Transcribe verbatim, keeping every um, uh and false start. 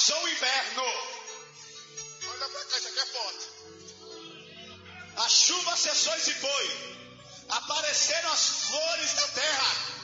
Passou o inverno. Olha pra cá, isso aqui é forte. A chuva cessou e se foi. Apareceram as flores da terra.